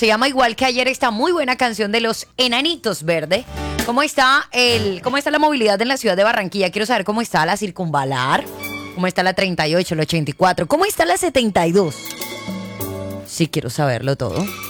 Se llama igual que ayer esta muy buena canción de los Enanitos Verde. ¿Cómo está la movilidad en la ciudad de Barranquilla? Quiero saber cómo está la Circunvalar, cómo está la 38, la 84, cómo está la 72. Sí, quiero saberlo todo.